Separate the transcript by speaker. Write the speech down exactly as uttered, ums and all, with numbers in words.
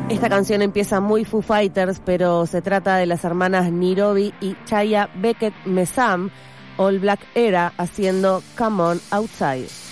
Speaker 1: Esta canción empieza muy Foo Fighters, pero se trata de las hermanas Nairobi y Chaya Beckett Messam, All Black Era, haciendo Come On Outside.